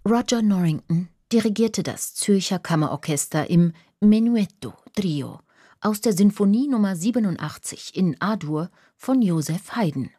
Roger Norrington dirigierte das Zürcher Kammerorchester im Menuetto Trio aus der Sinfonie Nr. 87 in A-Dur von Joseph Haydn.